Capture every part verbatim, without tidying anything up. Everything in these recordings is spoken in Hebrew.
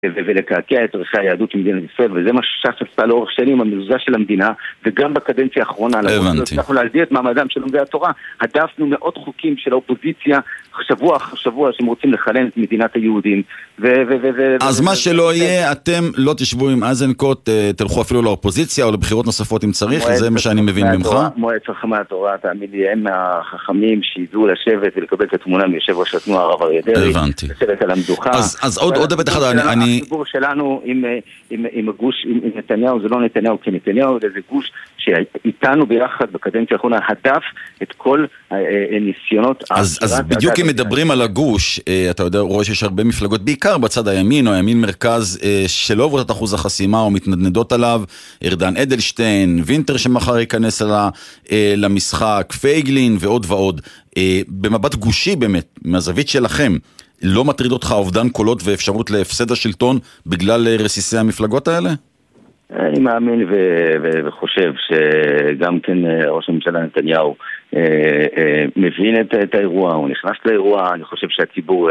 ולקעקע את ערכי היהדות במדינת ישראל, וזה מה שש"ס עשתה לאורך שנים, המזוזה של המדינה, וגם בקדנציה האחרונה, אנחנו להסדיר את מעמדם של לומדי התורה, הדפנו מאות חוקים של האופוזיציה, שבוע אחר שבוע, שהם רוצים לחלן את מדינת היהודים. אז מה שלא יהיה, אתם לא תשבו עם אזנקוט, תלכו אפילו לאופוזיציה, או לבחירות נוספות אם צריך, זה מה שאני מבין ממך. מועצת חכמי התורה, תאמין לי, הם החכמים שידעו לשבת ולקבל את התמונה מיושב ראש התנועה הרב אריה דרעי, לשבת על המדוכה. אז עוד היבט אחד, אני... הסיפור שלנו עם הגוש, עם נתניהו, זה לא נתניהו כנתניהו, זה גוש שאיתנו ביחד בקדנציה האחרונה הדף את כל הניסיונות. אז בדיוק אם מדברים על הגוש, אתה יודע, רואה שיש הרבה מפלגות, בעיקר בצד הימין או הימין מרכז, שלא עוברות את אחוז החסימה או מתנדנדות עליו, ארדן אדלשטיין, וינטר שמחר ייכנס למשחק, פייגלין ועוד ועוד. במבט גושי באמת, מהזווית שלכם, לא מטריד אותך אובדן קולות ואפשרות להפסד השלטון בגלל רסיסי המפלגות האלה? אני מאמין וחושב שגם כן ראש הממשלה נתניהו מבין את האירוע, הוא נכנס לאירוע, אני חושב שהציבור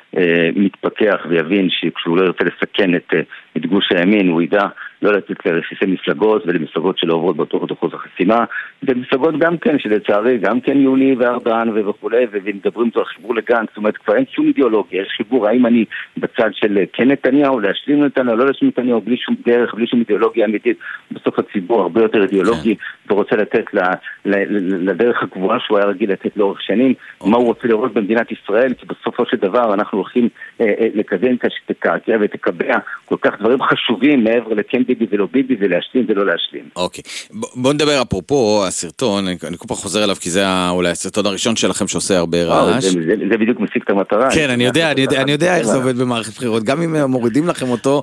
מתפכח ויבין שכשהוא לא ירצה לסכן את גוש הימין, הוא ידע לא לתת לרסיסי מפלגות ולמפלגות שלא עוברות באותו אחוז החסימה, ומפלגות גם כן שלצערי, גם כן יולי וארדן וכולי, ומדברים אותו על חיבור לגנץ, זאת אומרת כבר אין שום אידיאולוגיה, יש חיבור, האם אני בצד של כן נתניהו, להשלים נתניהו, לא להשלים נתניהו, בלי שום דרך, בלי שום אידיאולוגיה אמיתית, בסוף הציבור הרבה יותר אידיאולוגי, ורוצה לתת לדרך הקבועה שהוא היה רגיל לתת לאורך שנים, מה הוא רוצה לראות במדינת ישראל, כי בסופו של דבר אנחנו הולכים לקדם שתקעקע ותקבע כל כך דברים חשובים מעבר לכן ביבי ולא ביבי ולהשלים ולא להשלים. אוקיי, בוא נדבר אפרופו הסרטון, אני כל פעם חוזר אליו כי זה אולי הסרטון הראשון שלכם שעושה הרבה רעש. זה בדיוק משיג את המטרה. כן, אני יודע, אני יודע איך זה עובד במערכת בחירות, גם אם מורידים לכם אותו.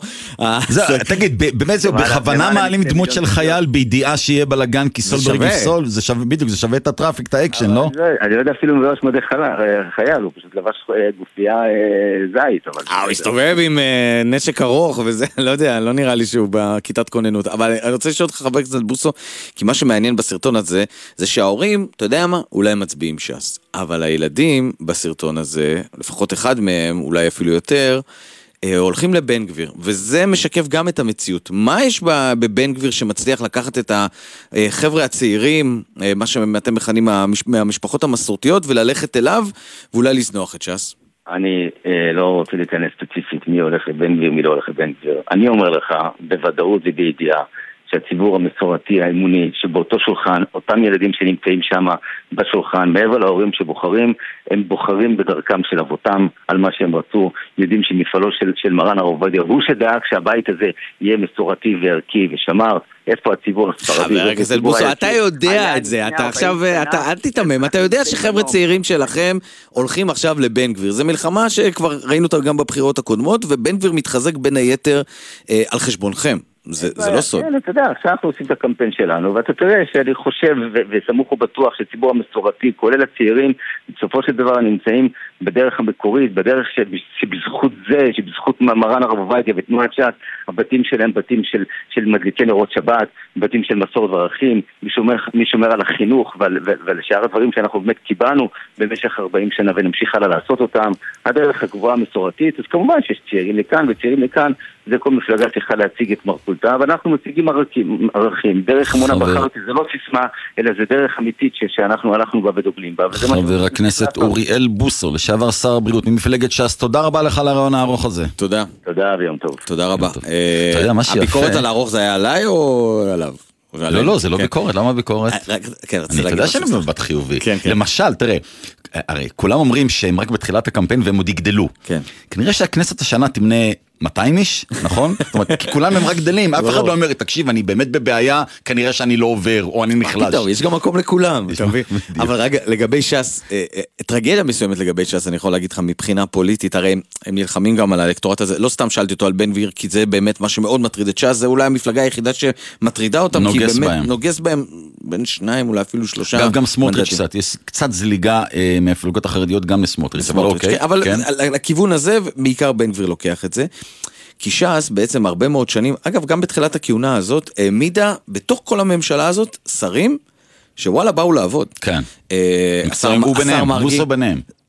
תגיד, באמת זה בכוונה מעלים דמות של חייל בידיעה שיהיה בלגן כי סולברג יפסול, בדיוק, זה שווה את הטראפיק, את האקשן, לא? אני לא יודע אפילו מבראש מדי חייל, הוא פשוט לבש גופייה זית. הוא הסתובב עם נשק ארוך וזה, לא יודע, לא נראה לי שהוא בכיתת כוננות, אבל אני רוצה לשאול אותך חבר הכנסת בוסו, כי מה שמעניין בסרטון הזה, זה שההורים, אתה יודע מה, אולי מצביעים ש"ס, אבל הילדים בסרטון הזה, לפחות אחד מהם, אולי אפילו יותר, הולכים לבן גביר, וזה משקף גם את המציאות. מה יש בבן גביר שמצליח לקחת את החבר'ה הצעירים, מה שאתם מכנים מהמשפחות המסורתיות, וללכת אליו, ואולי לזנוח את ש"ס? אני אה, לא רוצה להיכנס ספציפית מי הולך לבן גביר, מי לא הולך לבן גביר. אני אומר לך, בוודאות ובידיעה, שהציבור המסורתי, האמוני, שבאותו שולחן, אותם ילדים שנמצאים שם בשולחן, מעבר להורים שבוחרים, הם בוחרים בדרכם של אבותם על מה שהם רצו, יודעים שמפעלו של, של מרן הרב עובדיה, הוא שדאג שהבית הזה יהיה מסורתי וערכי ושמר. איפה הציבור הספרדי? חבר הכנסת בוסו, אתה יודע את זה, אתה עכשיו, אל תתמם, אתה יודע שחבר'ה צעירים שלכם הולכים עכשיו לבן גביר, זה מלחמה שכבר ראינו אותה גם בבחירות הקודמות, ובן גביר מתחזק בין היתר על חשבונכם. זה לא סוד. כן, אתה יודע, עכשיו אנחנו עושים את הקמפיין שלנו, ואתה תראה שאני חושב וסמוך ובטוח שציבור המסורתי, כולל הצעירים, בסופו של דבר נמצאים בדרך המקורית, בדרך שבזכות זה, שבזכות מרן הרב עובדיה ותנועת ש"ס, הבתים שלהם בתים של, של מדליקי נרות שבת, בתים של מסורת וערכים, מי שומר, מי שומר על החינוך ועל, ועל שאר הדברים שאנחנו באמת קיבלנו במשך ארבעים שנה ונמשיך הלאה לעשות אותם, הדרך הגבוהה המסורתית. אז כמובן שיש צעירים לכאן וצעירים לכאן, זה כל מפלגה צריכה להציג את מרכולתה, אבל אנחנו מציגים ערכים, ערכים. דרך אמונה בחרתי, זה לא סיסמה, אלא זה דרך אמיתית שאנחנו הלכנו בה ודוגלים בה. חבר הכנסת אוריאל בוסו, לשעבר שר הבריאות ממפלגת ש"ס, תודה רבה לך על הרעיון הארוך הזה. תודה. תודה ויום טוב. תודה רבה. אתה יודע מה שיפה? הביקורת על הארוך זה היה עליי או עליו? לא, לא, זה לא ביקורת, למה ביקורת? אני יודע שאני במבט חיובי. למשל, תראה, הרי כולם אומרים שהם רק בתחילת הקמפיין והם עוד יגדלו. כנראה שהכנסת השנה תמנה מאתיים איש, נכון? זאת אומרת, כי כולם הם רק גדלים, אף אחד לא אומר, תקשיב, אני באמת בבעיה, כנראה שאני לא עובר, או אני נחלש. יש גם מקום לכולם, אבל רגע, לגבי ש"ס, טרגדיה מסוימת לגבי ש"ס, אני יכול להגיד לך, מבחינה פוליטית, הרי הם נלחמים גם על האלקטורט הזה, לא סתם שאלתי אותו על בן גביר, כי זה באמת מה שמאוד מטריד את ש"ס, זה אולי המפלגה היחידה שמטרידה אותם, כי באמת נוגס בהם בין שניים, אולי אפילו שלושה. גם סמוטריץ' קצת, יש קצת זליגה מהמפלגות החרדיות גם לסמוטריץ', אבל לכיוון הזה, בעיקר בן גביר לוקח את זה. כי ש"ס בעצם הרבה מאוד שנים, אגב גם בתחילת הכהונה הזאת, העמידה בתוך כל הממשלה הזאת שרים שוואלה באו לעבוד. כן. שרים הוא ביניהם, בוסו ביניהם.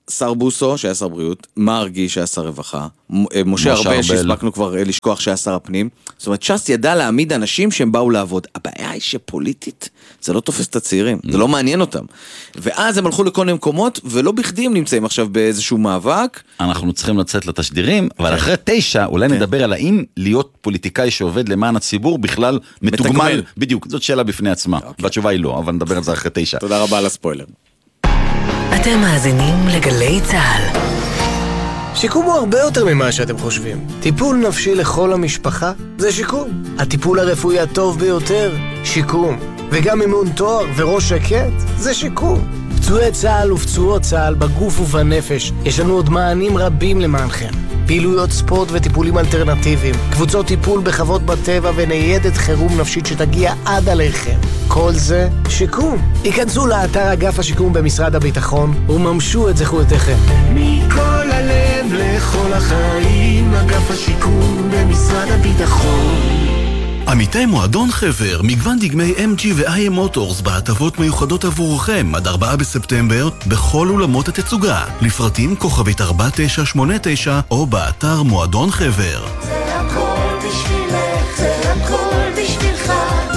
שר בוסו, שהיה שר בריאות, מרגי, שהיה שר רווחה, משה הרבה, שהספקנו כבר לשכוח שהיה שר הפנים. זאת אומרת, ש"ס ידע להעמיד אנשים שהם באו לעבוד. הבעיה היא שפוליטית, זה לא תופס את הצעירים, זה לא מעניין אותם. ואז הם הלכו לכל מיני מקומות, ולא בכדי הם נמצאים עכשיו באיזשהו מאבק. אנחנו צריכים לצאת לתשדירים, אבל אחרי תשע, אולי נדבר על האם להיות פוליטיקאי שעובד למען הציבור בכלל מתוגמל. בדיוק, זאת שאלה בפני עצמה. והתשובה היא לא, אבל נדבר על זה אחרי תשע. תודה רבה על הספוילר. אתם מאזינים לגלי צהל. שיקום הוא הרבה יותר ממה שאתם חושבים. טיפול נפשי לכל המשפחה זה שיקום. הטיפול הרפואי הטוב ביותר, שיקום. וגם אימון תואר וראש שקט זה שיקום. פצועי צהל ופצועות צהל בגוף ובנפש, יש לנו עוד מענים רבים למענכם. פעילויות ספורט וטיפולים אלטרנטיביים, קבוצות טיפול בחוות בטבע וניידת חירום נפשית שתגיע עד עליכם. כל זה שיקום. היכנסו לאתר אגף השיקום במשרד הביטחון וממשו את זכויותיכם. מכל הלב לכל החיים, אגף השיקום במשרד הביטחון. עמיתי מועדון חבר, מגוון דגמי אם ג'י ו-איי אם מוטורס בהטבות מיוחדות עבורכם עד ארבעה בספטמבר בכל אולמות התצוגה. לפרטים כוכבית ארבע תשע שמונה תשע או באתר מועדון חבר. זה הכל בשבילך, זה הכל בשבילך,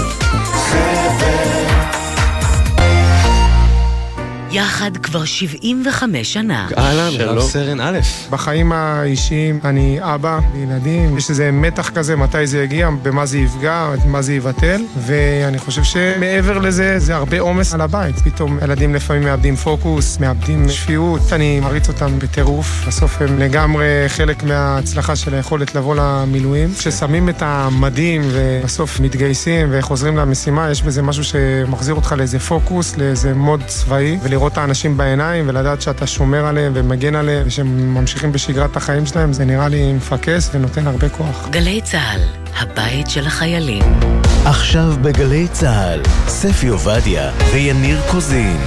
חבר. יחד כבר שבעים וחמש שנה. אהלן, רב סרן א'. בחיים האישיים אני אבא לילדים, יש איזה מתח כזה, מתי זה יגיע, במה זה יפגע, מה זה יבטל, ואני חושב שמעבר לזה, זה הרבה עומס על הבית. פתאום ילדים לפעמים מאבדים פוקוס, מאבדים שפיות, אני מריץ אותם בטירוף, בסוף הם לגמרי חלק מההצלחה של היכולת לבוא למילואים. כששמים את המדים ובסוף מתגייסים וחוזרים למשימה, יש בזה משהו שמחזיר אותך לאיזה פוקוס, לאיזה מוד צבאי, ולראות את האנשים בעיניים ולדעת שאתה שומר עליהם ומגן עליהם ושהם ממשיכים בשגרת החיים שלהם, זה נראה לי מפקס ונותן הרבה כוח. גלי צהל, הבית של החיילים. עכשיו בגלי צהל, ספי עובדיה ויניר קוזין.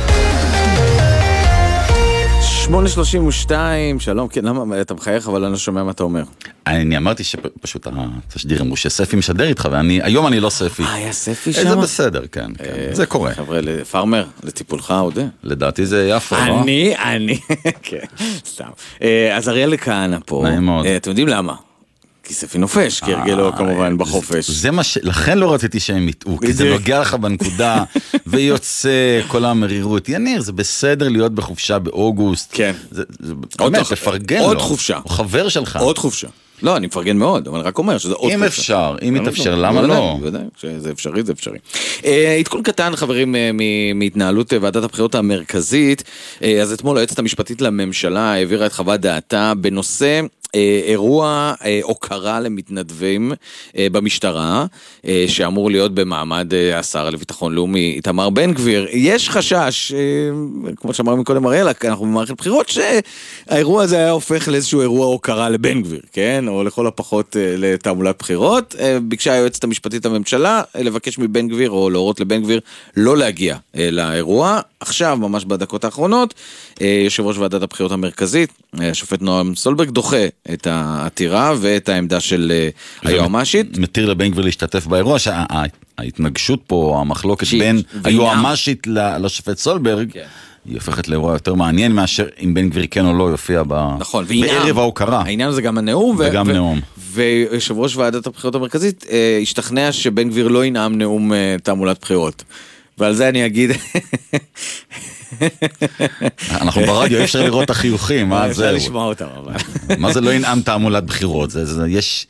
שמונה שלושים ושתיים, שלום, כן, למה אתה מחייך אבל אני לא שומע מה אתה אומר? אני אמרתי שפשוט התשדיר אמרו שספי משדר איתך, והיום אני לא ספי. אה, היה ספי שם? זה בסדר, כן, זה קורה. חבר'ה, פארמר, לטיפולך, עוד? לדעתי זה יפה, לא? אני, אני, כן, סתם. אז אריאל כהנא פה. נעים מאוד. אתם יודעים למה? כי ספי נופש, כי הרגלו כמובן בחופש. זה מה ש... לכן לא רציתי שהם יטעו, כי זה נוגע לך בנקודה, ויוצא כל המרירות. יניר, זה בסדר להיות בחופשה באוגוסט. כן. זה באמת, תפרגן לו. עוד חופשה. הוא חבר שלך. עוד חופשה. לא, אני מפרגן מאוד, אבל רק אומר שזה עוד חופשה. אם אפשר, אם יתאפשר, למה לא? בוודאי, שזה אפשרי, זה אפשרי. עדכון קטן, חברים, מהתנהלות ועדת הבחירות המרכזית, אז אתמול היועצת המשפטית לממשלה העבירה את חוות דעתה בנושא אירוע הוקרה למתנדבים במשטרה, שאמור להיות במעמד השר לביטחון לאומי איתמר בן גביר. יש חשש, כמו שאמר מקודם אריאל, אנחנו במערכת בחירות, שהאירוע הזה היה הופך לאיזשהו אירוע הוקרה לבן גביר, כן? או לכל הפחות לתעמולת בחירות. ביקשה היועצת המשפטית לממשלה לבקש מבן גביר או להורות לבן גביר לא להגיע לאירוע. עכשיו, ממש בדקות האחרונות, יושב ראש ועדת הבחירות המרכזית, השופט נועם סולברג, דוחה את העתירה ואת העמדה של היועמ"שית. מתיר לבן גביר להשתתף באירוע, שההתנגשות פה, המחלוקת בין היועמ"שית לשופט סולברג, היא הופכת לאירוע יותר מעניין מאשר אם בן גביר כן או לא יופיע בערב ההוקרה. העניין זה גם הנאום. וגם נאום. ויושב ראש ועדת הבחירות המרכזית השתכנע שבן גביר לא ינאם נאום תעמולת בחירות. ועל זה אני אגיד... אנחנו ברדיו, אפשר לראות את החיוכים. אפשר לשמוע אותם, אבל... מה זה לא ינאם תעמולת בחירות? יש...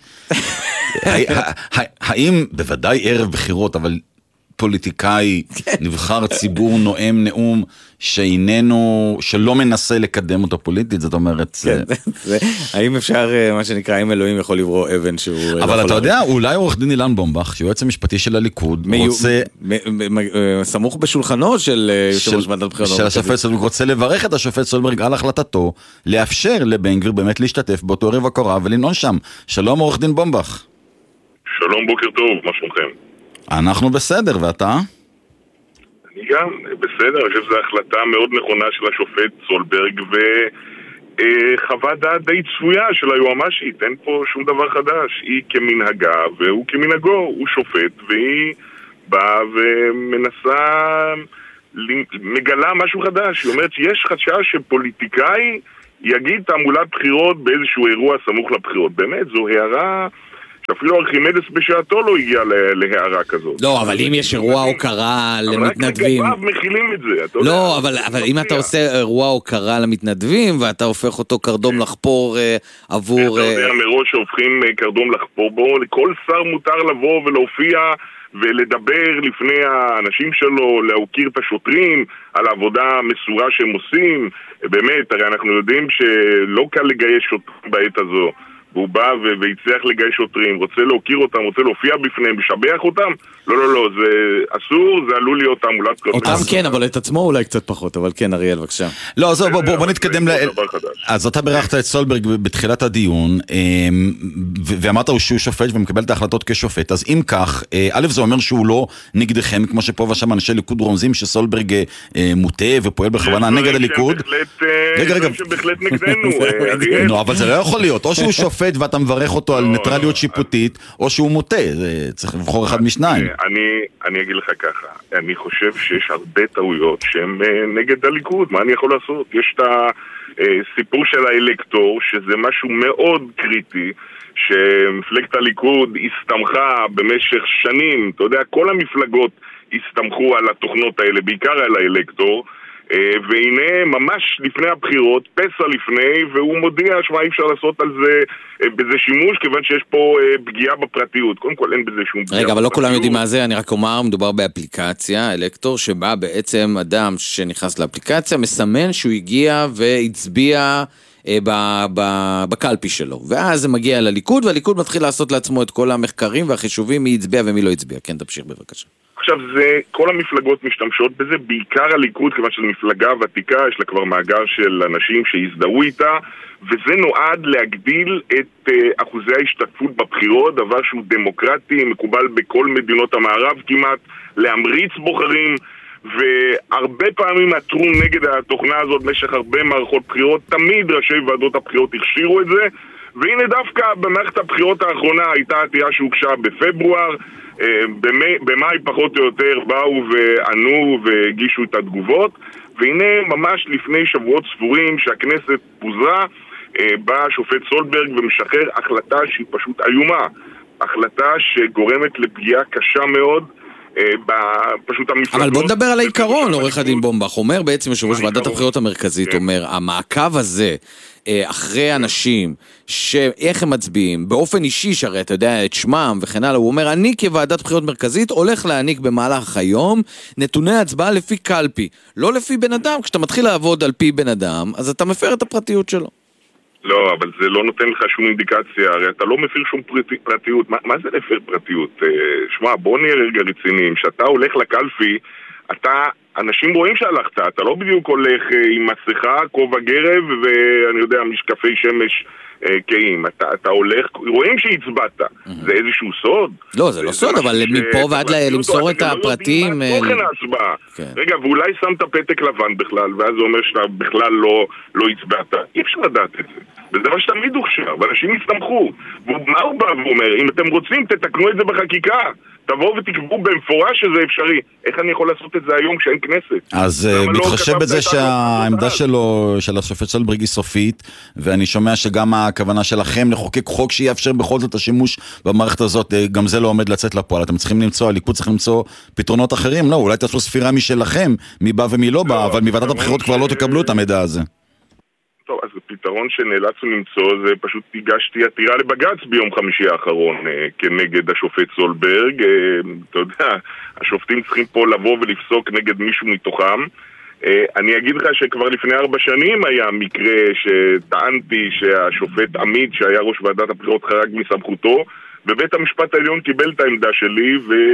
האם בוודאי ערב בחירות, אבל פוליטיקאי, נבחר ציבור, נואם נאום, שאיננו, שלא מנסה לקדם אותו פוליטית, זאת אומרת... האם אפשר, מה שנקרא, האם אלוהים יכול לברוא אבן שהוא... אבל אתה יודע, אולי עורך דין אילן בומבך, שיועץ המשפטי של הליכוד, רוצה... סמוך בשולחנו של יושב ראש ועדת הבחירות. של השופט סולברג, רוצה לברך את השופט סולברג על החלטתו, לאפשר לבן גביר באמת להשתתף באותו ערב הקורה ולנעון שם. שלום עורך דין בומבך. שלום, בוקר טוב, מה שלומכם? אנחנו בסדר, ואתה? אני גם בסדר, אני חושב שזו החלטה מאוד נכונה של השופט סולברג וחוות דעת די צפויה של היועמ"שית, אין פה שום דבר חדש, היא כמנהגה והוא כמנהגו, הוא שופט והיא באה ומנסה מגלה משהו חדש. היא אומרת שיש חשש שפוליטיקאי יגיד תעמולת בחירות באיזשהו אירוע סמוך לבחירות. באמת, זו הערה שאפילו ארכימדס בשעתו לא הגיע להערה כזאת. לא, אבל אם יש אירוע הוקרה למתנדבים... אבל רק נגביו מכילים את זה. לא, אבל אם אתה עושה אירוע הוקרה למתנדבים, ואתה הופך אותו קרדום לחפור עבור... אתה יודע מראש שהופכים קרדום לחפור בו, לכל שר מותר לבוא ולהופיע ולדבר לפני האנשים שלו, להוקיר את השוטרים על העבודה המסורה שהם עושים. באמת, הרי אנחנו יודעים שלא קל לגייס שוטרים בעת הזו. והוא בא והצליח לגייס שוטרים, רוצה להוקיר אותם, רוצה להופיע בפניהם, משבח אותם? לא, לא, לא, זה אסור, זה עלול להיות תעמולת בחירות. אותם כן, אבל את עצמו אולי קצת פחות, אבל כן, אריאל, בבקשה. לא, זהו, בוא נתקדם ל... אז אתה בירכת את סולברג בתחילת הדיון, ואמרת שהוא שופט ומקבל את ההחלטות כשופט, אז אם כך, א' זה אומר שהוא לא נגדכם, כמו שפה ושם אנשי ליכוד רומזים שסולברג מוטה ופועל בכוונה נגד הליכוד. רגע, רגע. שבהחלט נגדנו, אריאל. לא, אבל זה לא יכול להיות, או שהוא שופט ואתה מברך אותו על ניטרליות שיפוטית, או שהוא מוטה, צריך לבחור אחד משניים. אני, אני אגיד לך ככה, אני חושב שיש הרבה טעויות שהן נגד הליכוד, מה אני יכול לעשות? יש את הסיפור של האלקטור, שזה משהו מאוד קריטי, שמפלגת הליכוד הסתמכה במשך שנים, אתה יודע, כל המפלגות הסתמכו על התוכנות האלה, בעיקר על האלקטור, והנה ממש לפני הבחירות, פסע לפני, והוא מודיע שמה אי אפשר לעשות על זה בזה שימוש, כיוון שיש פה פגיעה בפרטיות. קודם כל אין בזה שום פגיעה. רגע, אבל לא כולם יודעים מה זה, אני רק אומר, מדובר באפליקציה, אלקטור, שבה בעצם אדם שנכנס לאפליקציה מסמן שהוא הגיע והצביע בקלפי שלו, ואז זה מגיע לליכוד, והליכוד מתחיל לעשות לעצמו את כל המחקרים והחישובים, מי הצביע ומי לא הצביע. כן, תמשיך בבקשה. עכשיו זה, כל המפלגות משתמשות בזה, בעיקר הליכוד, כיוון שזו מפלגה ותיקה, יש לה כבר מאגר של אנשים שהזדהו איתה, וזה נועד להגדיל את uh, אחוזי ההשתתפות בבחירות, דבר שהוא דמוקרטי, מקובל בכל מדינות המערב כמעט, להמריץ בוחרים, והרבה פעמים עתרו נגד התוכנה הזאת במשך הרבה מערכות בחירות, תמיד ראשי ועדות הבחירות הכשירו את זה, והנה דווקא במערכת הבחירות האחרונה הייתה עתירה שהוגשה בפברואר, במאי, במאי פחות או יותר באו וענו והגישו את התגובות, והנה ממש לפני שבועות ספורים שהכנסת פוזרה, בא השופט סולברג ומשחרר החלטה שהיא פשוט איומה, החלטה שגורמת לפגיעה קשה מאוד, פשוט המפלגות. אבל בוא נדבר על העיקרון, עורך הדין בומבך, אומר בעצם יושב ראש ועדת הבחירות המרכזית, אומר, המעקב הזה אחרי אנשים שאיך הם מצביעים, באופן אישי שהרי אתה יודע את שמם וכן הלאה, הוא אומר, אני כוועדת בחירות מרכזית הולך להעניק במהלך היום נתוני הצבעה לפי קלפי, לא לפי בן אדם. כשאתה מתחיל לעבוד על פי בן אדם, אז אתה מפר את הפרטיות שלו. לא, אבל זה לא נותן לך שום אינדיקציה, הרי אתה לא מפיר שום פרטיות. מה, מה זה לפיר פרטיות? שמע, בוא נהיה רגע רציניים, שאתה הולך לקלפי, אתה, אנשים רואים שהלכת, אתה לא בדיוק הולך עם מסכה, כובע גרב ואני יודע, משקפי שמש קיים, אתה, אתה הולך, רואים שהצבעת, זה איזשהו סוד? לא, זה לא סוד, אבל מפה ועד למסור את הפרטים... תוכן ההצבעה. רגע, ואולי שמת פתק לבן בכלל, ואז זה אומר שאתה בכלל לא הצבעת. אי אפשר לדעת את זה. וזה מה שתמיד הוכשר, ואנשים הסתמכו. ומה הוא בא ואומר? אם אתם רוצים, תתקנו את זה בחקיקה. תבואו ותקבעו במפורש שזה אפשרי. איך אני יכול לעשות את זה היום כשאין כנסת? אז מתחשב בזה שהעמדה שלו, של השופט סולברג היא סופית, ואני שומע שגם הכוונה שלכם לחוקק חוק שיאפשר בכל זאת השימוש במערכת הזאת, גם זה לא עומד לצאת לפועל. אתם צריכים למצוא, הליכוד צריך למצוא פתרונות אחרים. לא, אולי תעשו ספירה משלכם, מי בא ומי לא בא, אבל מוועדת הבחירות כבר לא תקבלו את המידע הזה. טוב, אז הפתרון שנאלצנו למצוא זה פשוט הגשתי עתירה לבג"ץ ביום חמישי האחרון אה, כנגד השופט סולברג. אה, אתה יודע, השופטים צריכים פה לבוא ולפסוק נגד מישהו מתוכם. אה, אני אגיד לך שכבר לפני ארבע שנים היה מקרה שטענתי שהשופט עמית שהיה ראש ועדת הבחירות חרג מסמכותו, ובית המשפט העליון קיבל את העמדה שלי,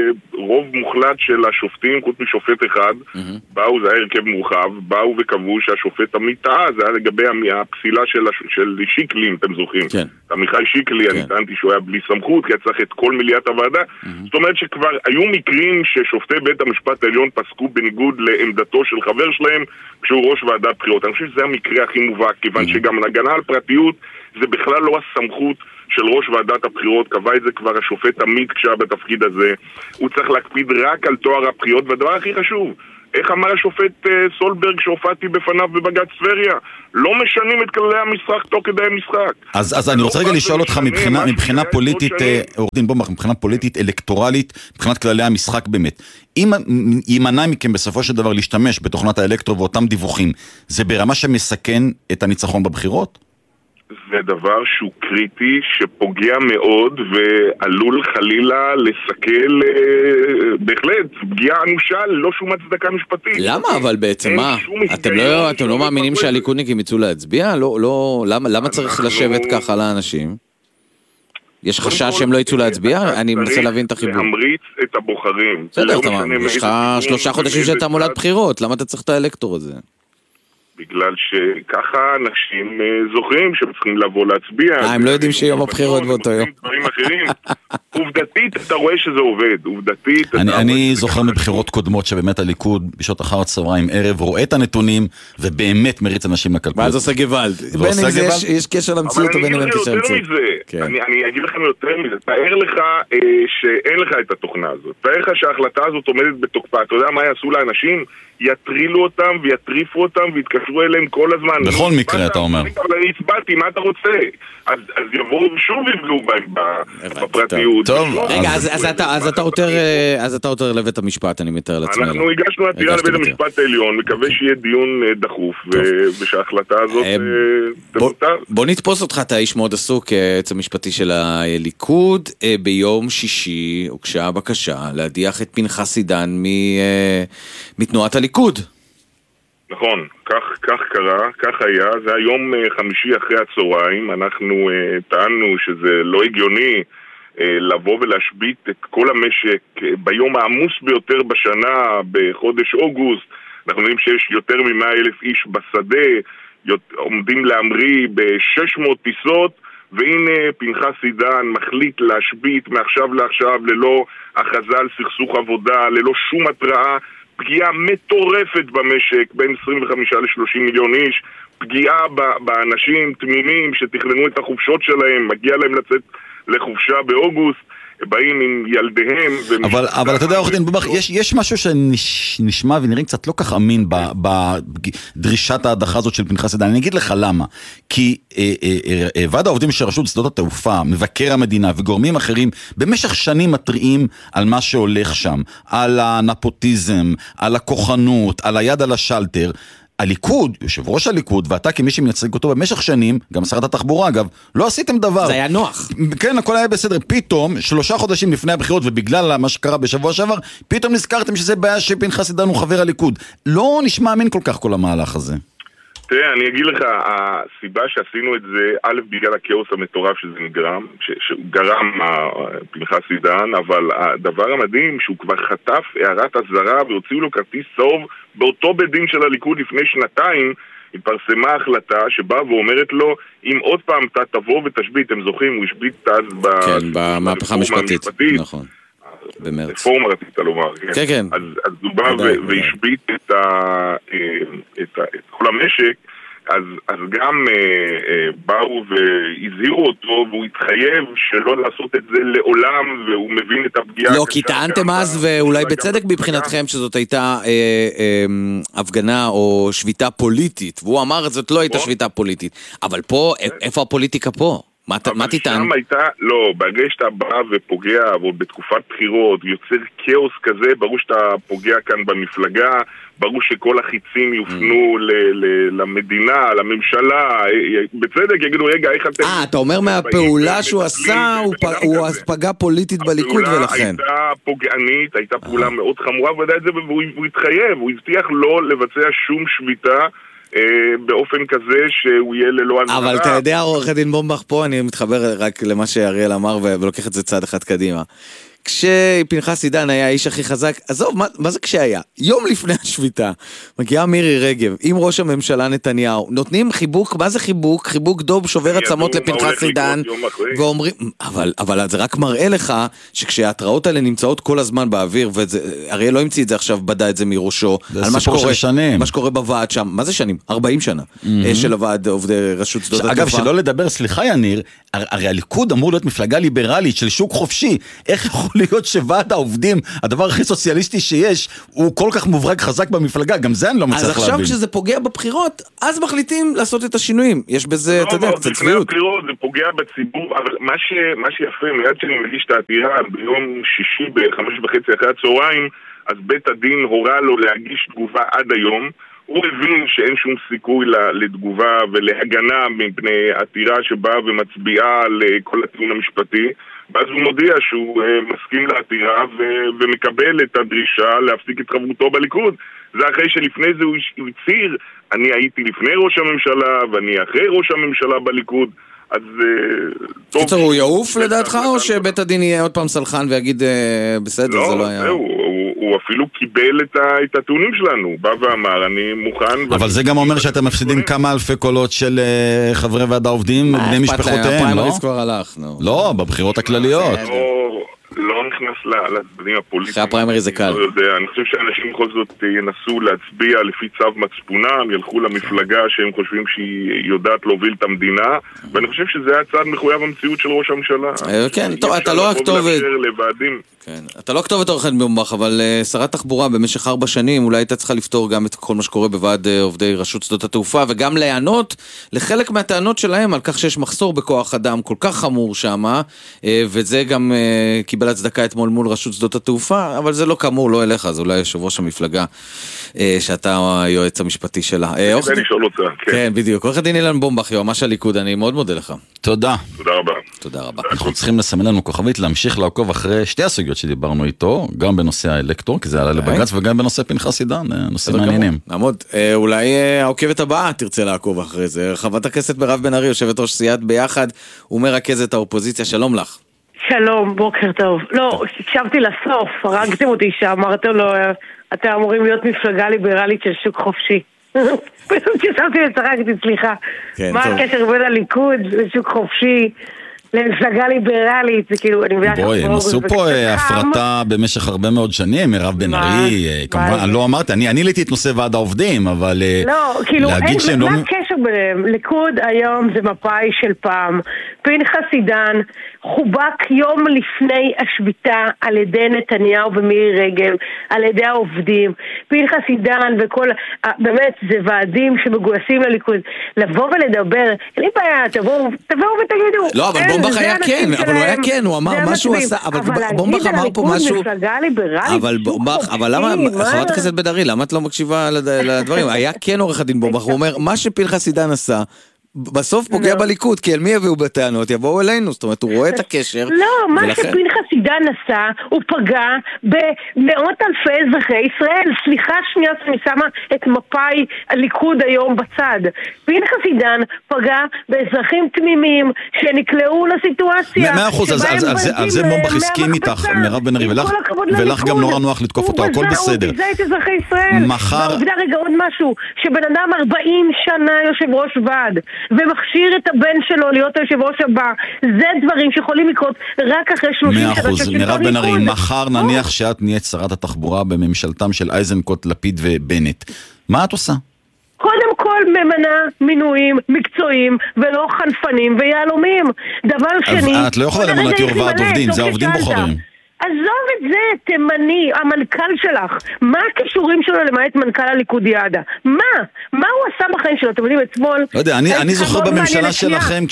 ורוב מוחלט של השופטים, חוץ משופט אחד, mm-hmm. באו, זה היה הרכב מורחב, באו וקבעו שהשופט עמית טעה, זה היה לגבי הפסילה של, של שיקלי, אם אתם זוכרים. כן. עמיחי שיקלי, כן. אני טענתי שהוא היה בלי סמכות, כי היה צריך את כל מליאת הוועדה. Mm-hmm. זאת אומרת שכבר היו מקרים ששופטי בית המשפט העליון פסקו בניגוד לעמדתו של חבר שלהם, כשהוא ראש ועדת בחירות. אני חושב שזה המקרה הכי מובהק, כיוון mm-hmm. שגם הגנה על פרטיות, זה בכלל לא הסמכות של ראש ועדת הבחירות, קבע את זה כבר השופט עמית כשהיה בתפקיד הזה. הוא צריך להקפיד רק על תואר הבחירות, והדבר הכי חשוב, איך אמר השופט סולברג שהופעתי בפניו בבג"ץ טבריה? לא משנים את כללי המשחק תוך כדי המשחק. אז, אז אני רוצה רגע לשאול אותך מבחינה, מבחינה פוליטית, עורך דין בומבך, מבחינה פוליטית, אלקטורלית, מבחינת כללי המשחק באמת. אם יימנע מכם בסופו של דבר להשתמש בתוכנת האלקטרו ואותם דיווחים, זה ברמה שמסכן את הניצחון בבחירות? זה דבר שהוא קריטי, שפוגע מאוד ועלול חלילה לסכל אה, בהחלט, פגיעה אנושה, לא שום הצדקה משפטית. למה אבל בעצם מה? אתם לא, אתם לא מאמינים שהליכודניקים יצאו להצביע? לא, לא, למה, למה צריך לשבת ככה לאנשים? יש חשש שהם לא יצאו להצביע? אני מנסה להבין את החיבור. להמריץ את הבוחרים. בסדר, יש לך שלושה חודשים של תעמולת בחירות, למה אתה צריך את האלקטור הזה? בגלל שככה אנשים זוכרים שהם צריכים לבוא להצביע. אה, הם לא יודעים שיום הבחירות באותו יום. דברים אחרים. עובדתית אתה רואה שזה עובד. עובדתית... אני זוכר מבחירות קודמות שבאמת הליכוד בשעות אחר הצהריים ערב רואה את הנתונים ובאמת מריץ אנשים לקלפיות. ואז עושה גוואלד. בין אם זה יש קשר למציאות ובין אם אין קשר למציאות. אני אגיד לכם יותר מזה. תאר לך שאין לך את התוכנה הזאת. תאר לך שההחלטה הזאת עומדת בתוקפה. אתה יודע מה יעשו לאנשים? יטרילו אותם ויטריפו אותם ויתקשרו אליהם כל הזמן. בכל מקרה אתה אומר. אני הצבעתי, מה אתה רוצה? אז יבואו שוב יפגעו בפרטיות. טוב. רגע, אז אתה עותר לבית המשפט, אני מתאר לעצמי. אנחנו הגשנו עתירה לבית המשפט העליון, מקווה שיהיה דיון דחוף, ושההחלטה הזאת תבוטל. בוא נתפוס אותך, אתה איש מאוד עסוק, כעץ המשפטי של הליכוד. ביום שישי הוגשה בקשה להדיח את פנחס עידן מתנועת הליכוד. נכון, כך, כך קרה, כך היה. זה היום חמישי אחרי הצהריים. אנחנו uh, טענו שזה לא הגיוני uh, לבוא ולהשבית את כל המשק uh, ביום העמוס ביותר בשנה, בחודש אוגוסט. אנחנו יודעים שיש יותר מ-מאה אלף איש בשדה, עומדים להמריא ב-שש מאות טיסות, והנה פנחס עידן מחליט להשבית מעכשיו לעכשיו ללא הכרזה על סכסוך עבודה, ללא שום התראה. פגיעה מטורפת במשק, בין עשרים וחמישה לשלושים מיליון איש, פגיעה באנשים תמימים שתכננו את החופשות שלהם, מגיע להם לצאת לחופשה באוגוסט, באים עם ילדיהם. אבל, אבל אתה יודע, עורך דין בומבך, יש, יש משהו שנשמע ונראה קצת לא כך אמין בדרישת ההדחה הזאת של פנחס עידן. אני אגיד לך למה. כי אה, אה, אה, ועד העובדים של רשות שדות התעופה, מבקר המדינה וגורמים אחרים, במשך שנים מטריעים על מה שהולך שם, על הנפוטיזם, על הכוחנות, על היד על השלטר. הליכוד, יושב ראש הליכוד, ואתה כמי שמייצג אותו במשך שנים, גם שרת התחבורה אגב, לא עשיתם דבר. זה היה נוח. כן, הכל היה בסדר. פתאום, שלושה חודשים לפני הבחירות, ובגלל מה שקרה בשבוע שעבר, פתאום נזכרתם שזה בעיה שפנחס עידן הוא חבר הליכוד. לא נשמע אמין כל כך כל המהלך הזה. תראה, אני אגיד לך, הסיבה שעשינו את זה, א', בגלל הכאוס המטורף שזה נגרם, שגרם פנחס עידן, אבל הדבר המדהים שהוא כבר חטף הערת הזרה והוציאו לו כרטיס צהוב באותו בית דין של הליכוד לפני שנתיים. התפרסמה החלטה שבאה ואומרת לו, אם עוד פעם אתה תבוא ותשבית, אתם זוכרים, הוא השבית אז כן, במהפכה המשפטית, נכון. במרץ. רפורמה רצית לומר, כן. כן, כן. אז, אז הוא בא והשבית את, ה, את, ה, את כל המשק, אז, אז גם אה, אה, באו והזהירו אותו, והוא התחייב שלא לעשות את זה לעולם, והוא מבין את הפגיעה. לא, כי טענתם אז, ואולי בצדק מבחינתכם, שזאת הייתה אה, אה, הפגנה או שביתה פוליטית, והוא אמר, זאת לא הייתה שביתה פוליטית. אבל פה, איפה הפוליטיקה פה? מה, מה תיתן? שם הייתה, לא, ברגע שאתה בא ופוגע, ועוד בתקופת בחירות, יוצר כאוס כזה, ברור שאתה פוגע כאן במפלגה, ברור שכל החיצים יופנו ל- ל- למדינה, לממשלה, בצדק יגידו, רגע, איך אתם... אה, אתה אומר מהפעולה שהוא עשה, הוא פגע פוליטית בליכוד ולכן. הפעולה הייתה פוגענית, הייתה פעולה מאוד חמורה, הוא ידע את זה, והוא התחייב, הוא הבטיח לא לבצע שום שביתה, באופן כזה שהוא יהיה ללא הנהרה. אבל אתה יודע, עורך דין בומבך, פה אני מתחבר רק למה שאריאל אמר ולוקח את זה צעד אחד קדימה. כשפנחס עידן היה האיש הכי חזק, עזוב, מה, מה זה כשהיה? יום לפני השביתה, מגיעה מירי רגב, עם ראש הממשלה נתניהו, נותנים חיבוק, מה זה חיבוק? חיבוק דוב שובר עצמות לפנחס עידן, ואומרים, אבל, אבל זה רק מראה לך, שכשההתראות האלה נמצאות כל הזמן באוויר, ואריאל לא המציא את זה עכשיו, בדע את זה מראשו, על מה שקורה, מה שקורה בוועד שם, מה זה שנים? ארבעים שנה, של הוועד עובדי רשות שדות התעופה. אגב, שלא לדבר, סליחה יניר, הרי הליכוד אמור להיות מפלגה ליברלית של שוק חופשי, איך יכול להיות שוועד העובדים, הדבר הכי סוציאליסטי שיש, הוא כל כך מוברק חזק במפלגה, גם זה אני לא מצליח להבין. אז עכשיו כשזה פוגע בבחירות, אז מחליטים לעשות את השינויים. יש בזה, אתה יודע, קצת צביעות. זה פוגע בציבור, אבל מה שיפה, מיד שאני מגיש את העתירה, ביום שישי בחמש וחצי אחרי הצהריים, אז בית הדין הורה לו להגיש תגובה עד היום. הוא הבין שאין שום סיכוי לתגובה ולהגנה מפני עתירה שבאה ומצביעה על כל הטיעון המשפטי, ואז הוא מודיע שהוא מסכים לעתירה ומקבל את הדרישה להפסיק את חברותו בליכוד. זה אחרי שלפני זה הוא הצהיר, אני הייתי לפני ראש הממשלה ואני אחרי ראש הממשלה בליכוד. אז טוב. קיצור, הוא יעוף לדעתך או שבית הדין יהיה עוד פעם סלחן ויגיד בסדר, זה לא היה... הוא אפילו קיבל את הטיעונים שלנו, הוא בא ואמר, אני מוכן... אבל זה גם אומר שאתם מפסידים כמה אלפי קולות של חברי ועד העובדים, בני משפחותיהם, לא? הפריימריז כבר הלך, נו. לא, בבחירות הכלליות. לא נכנס לצדדים הפוליטיים. אחרי הפריימריז זה קל. אני חושב שאנשים בכל זאת ינסו להצביע לפי צו מצפונם, ילכו למפלגה שהם חושבים שהיא יודעת להוביל את המדינה, ואני חושב שזה היה צעד מחויב המציאות של ראש הממשלה. כן, טוב, אתה לא הכתובת. כן, אתה לא כתובת עורכת בומבך, אבל שרת תחבורה במשך ארבע שנים אולי הייתה צריכה לפתור גם את כל מה שקורה בוועד עובדי רשות שדות התעופה, וגם להיענות לחלק מהטענות שלהם על כך שיש מחסור בכוח אדם כל כך חמור שם, וזה גם קיבל הצדקה אתמול מול רשות שדות התעופה, אבל זה לא כאמור, לא אליך, זה אולי יושב ראש המפלגה, שאתה היועץ המשפטי שלה. זה לשאול אותה, כן. כן, בדיוק. עורך הדין אילן בומבך, יועמ"ש הליכוד, אני מאוד מודה לך. תודה. תודה רבה. תודה רבה. אנחנו צריכים לסמן לנו כוכבית, להמשיך לעקוב אחרי שתי הסוגיות שדיברנו איתו, גם בנושא האלקטור, כי זה עלה לבג"ץ, וגם בנושא פנחס עידן, נושאים מעניינים. נעמוד, אולי העוקבת הבאה תרצה לעקוב אחרי זה. חברת הכנסת מירב בן ארי, יושבת ראש סיעת ביחד, ומרכזת האופוזיציה, שלום לך. שלום, בוקר טוב. לא, הקשבתי לסוף, הרגתם אותי שאמרתם לו, אתם אמורים להיות מפלגה ליברלית של שוק חופשי. פשוט קשבתי וצחקתי, סליחה. מה הקשר בין הליכוד לשוק חופשי? למפלגה ליברלית, זה כאילו, אני מביאה... בואי, הם עשו פה הפרטה במשך הרבה מאוד שנים, מירב בן ארי, כמובן, אני לא אמרתי, אני העליתי את נושא ועד העובדים, אבל להגיד שהם לא... מה הקשר ביניהם? ליכוד היום זה מפאי של פעם. פנחס עידן חובק יום לפני השביתה על ידי נתניהו ומירי רגב, על ידי העובדים. פנחס עידן וכל... באמת, זה ועדים שמגויסים לליכוד. לבוא ולדבר, אין לי בעיה, תבואו ותגידו. לא, אבל בומבך היה כן, אבל הוא היה כן, הוא אמר משהו עשה, אבל בומבך אמר פה משהו, אבל בומבך, אבל למה, חברת הכנסת בן ארי, למה את לא מקשיבה לדברים? היה כן עורך הדין בומבך, הוא אומר, מה שפנחס עידן עשה, בסוף פוגע בליכוד, כי אל מי יביאו בטענות, יבואו אלינו, זאת אומרת, הוא רואה את הקשר. לא, מה שפנחס עידן עשה, הוא פגע במאות אלפי אזרחי ישראל. סליחה שנייה, אני שמה את מפאי הליכוד היום בצד. פנחס עידן פגע באזרחים תמימים שנקלעו לסיטואציה. מאה אחוז, על זה בומבך הסכים איתך, מירב בן ארי, ולך גם נורא נוח לתקוף אותו, הכל בסדר. הוא ביזה את אזרחי ישראל. ועובדה רגע עוד משהו, שבן אדם ארבעים שנה יושב ראש ועד, ומכשיר את הבן שלו להיות היושב ראש הבא. זה דברים שיכולים לקרות רק אחרי שלושים שנה. מאה אחוז, מירב בן ארי, מחר נניח שאת נהיית שרת התחבורה בממשלתם של איזנקוט, לפיד ובנט. מה את עושה? קודם כל ממנה מינויים מקצועיים ולא חנפנים ויעלומים. דבר שני... את לא יכולה למנות יו"ר ועד עובדים, זה העובדים בוחרים. עזוב את זה, תמני, המנכ"ל שלך. מה הכישורים שלו למעט מנכ"ל הליכוד יעדה? מה? מה הוא עשה בחיים שלו? אתם יודעים, אתמול... לא יודע, אני זוכר בממשלה שלכם,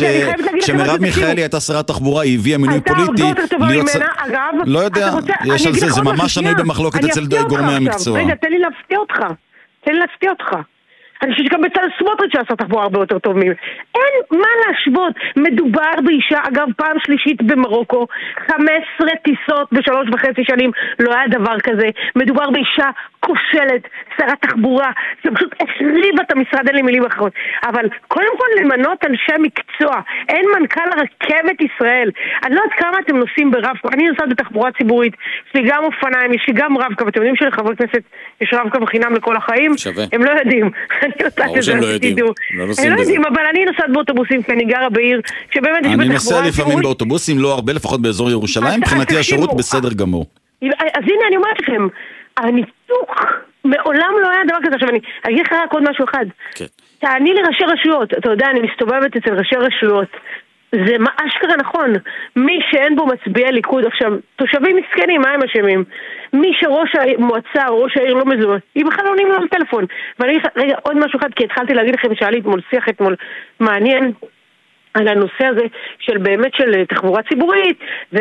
כשמרב מיכאלי הייתה שרת תחבורה, היא הביאה מינוי פוליטי... הייתה הרבה יותר טובה ממנה, אגב... לא יודע, יש על זה, זה ממש שנוי במחלוקת אצל גורמי המקצוע. רגע, תן לי להפתיע אותך. תן לי להפתיע אותך. אני חושבת שגם בצד סמוטריץ' שעשה תחבורה הרבה יותר טוב ממנו. אין מה להשוות. מדובר באישה, אגב, פעם שלישית במרוקו, חמש עשרה טיסות בשלוש וחצי שנים, לא היה דבר כזה. מדובר באישה כושלת, שרת תחבורה, שפשוט החריבה את המשרד, אין לי מילים אחרות. אבל קודם כל למנות אנשי מקצוע. אין מנכ"ל רכבת ישראל. אני לא יודעת כמה אתם נוסעים ברב-קו. אני נוסעת בתחבורה ציבורית, יש לי גם אופניים, יש לי גם רב-קו. אתם יודעים שלחברי כנסת יש רב-קו בחינם לכל החיים? שווה. הם לא יודעים. ברור שהם לא יודעים. הם לא יודעים, אבל אני נוסעת באוטובוסים, כי אני גרה בעיר, שבאמת יש בתחבורה... אני נוסע לפעמים באוטובוסים, לא הרבה, לפחות באזור ירושלים, מבחינתי השירות בסדר גמור. אז הנה, אני אומרת לכם, הניתוק מעולם לא היה דבר כזה. עכשיו אני אגיד לך רק עוד משהו אחד. תעני לראשי רשויות. אתה יודע, אני מסתובבת אצל ראשי רשויות. זה מה אשכרה נכון. מי שאין בו מצביעי ליכוד, עכשיו, תושבים מסכנים, מה הם אשמים? מי שראש המועצה או ראש העיר לא מזוהה, היא בכלל לא עונים לו לטלפון. ואני אגיד, רגע, עוד משהו אחד, כי התחלתי להגיד לכם, שאלי אתמול שיח אתמול מעניין על הנושא הזה של באמת של תחבורה ציבורית,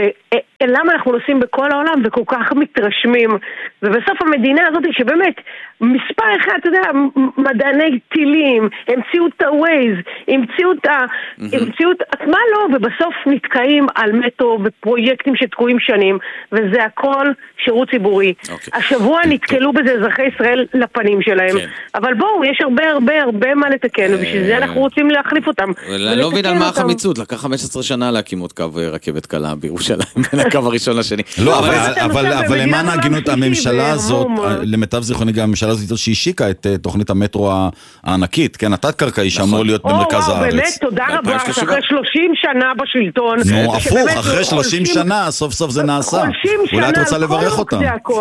ולמה אנחנו נוסעים בכל העולם וכל כך מתרשמים, ובסוף המדינה הזאת שבאמת מספר אחד, אתה יודע, מדעני טילים, המציאו את הווייז, המציאו את ה... המציאו את מה לא, ובסוף נתקעים על מטרו ופרויקטים שתקועים שנים, וזה הכל שירות ציבורי. השבוע נתקלו בזה אזרחי ישראל לפנים שלהם, אבל בואו, יש הרבה הרבה הרבה מה לתקן, ובשביל זה אנחנו רוצים להחליף אותם. לא מבין על מה החמיצות, לקח חמש עשרה שנה להקים עוד קו רכבת קלה בירושלים, בין הקו הראשון לשני. לא, אבל למען ההגינות, הממשלה הזאת, למיטב זיכרוני גם הממשלה הזאת שהשיקה את תוכנית המטרו הענקית, כן, התת-קרקעי שאמור להיות במרכז הארץ. באמת, תודה רבה, אחרי שלושים שנה בשלטון. נו, הפוך, אחרי שלושים שנה, סוף סוף זה נעשה. אולי את רוצה לברך אותם.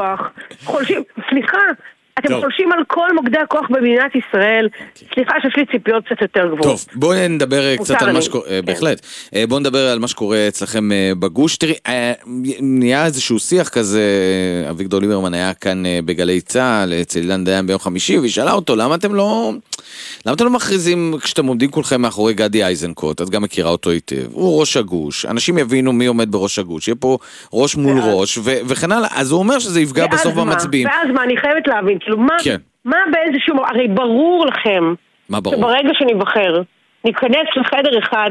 חולשים, סליחה, אתם חולשים על כל מוקדי הכוח במדינת ישראל. סליחה שיש לי ציפיות קצת יותר גבוהות. טוב, בואו נדבר קצת על מה שקורה, בהחלט. בואו נדבר על מה שקורה אצלכם בגוש. תראי, נהיה איזשהו שיח כזה, אביגדור ליברמן היה כאן בגלי צה"ל, אצל אילן דיין ביום חמישי, והיא שאלה אותו, למה אתם לא... למה אתם לא מכריזים כשאתם עומדים כולכם מאחורי גדי איזנקוט? את גם מכירה אותו היטב. הוא ראש הגוש. אנשים יבינו מי עומד בראש הגוש. יהיה פה ראש מול ראש, וכן הלאה. אז הוא אומר שזה יפגע בסוף במצביעים. ואז מה? אני חייבת להבין. כאילו, מה, מה באיזשהו... הרי ברור לכם שברגע שנבחר, ניכנס לחדר אחד,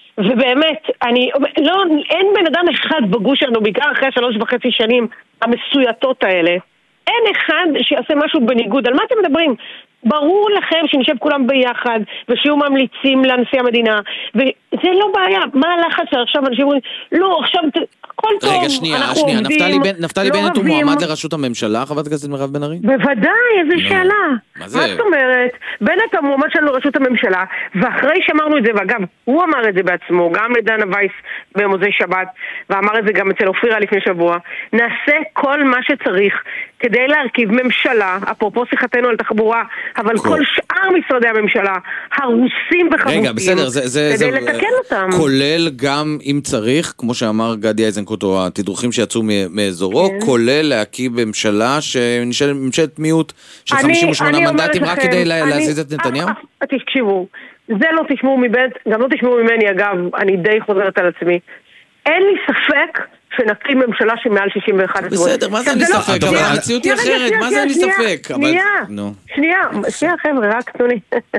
ובאמת, אני... לא, אין בן אדם אחד בגוש שלנו, בעיקר אחרי שלוש וחצי שנים המסויטות האלה. אין אחד שיעשה משהו בניגוד. על מה אתם מדברים? ברור לכם שנשב כולם ביחד, ושיהיו ממליצים לנשיא המדינה, וזה לא בעיה. מה הלחץ שעכשיו אנשים אומרים, לא, עכשיו, כל טוב, רגע, שנייה, שנייה, נפתלי, נפתלי לא בנט הוא מועמד לראשות הממשלה, חברת הכנסת מירב בן ארי? בוודאי, איזו שאלה. מה זה? מה זאת אומרת? בנט המועמד שלנו לראשות הממשלה, ואחרי שאמרנו את זה, ואגב, הוא אמר את זה בעצמו, גם לדנה וייס במוצאי שבת, ואמר את זה גם אצל אופירה לפני שבוע, נעשה כל מה שצריך כדי להרכיב ממשלה, אפרופו שיחתנו על תחבורה, אבל כל שאר משרדי הממשלה הרוסים וחמוצים, רגע, בסדר, זה, זה, כדי זה, לתקן אותם. כולל גם אם צריך, כמו שאמר גדי איזנקוט, או התדרוכים שיצאו מאזורו, כן. כולל להקים ממשלה שנשאל ממשלת מיעוט של אני, חמישים ושמונה מנדטים, רק כדי להזיז את נתניהו? תקשיבו, זה לא תשמעו מבית, גם לא תשמעו ממני, אגב, אני די חוזרת על עצמי. אין לי ספק שנקים ממשלה שמעל שישים ואחת. בסדר, מה זה אין לי ספק? אבל המציאות היא אחרת, מה זה אין לי ספק? שנייה, שנייה, שנייה חבר'ה, רק תנו לי.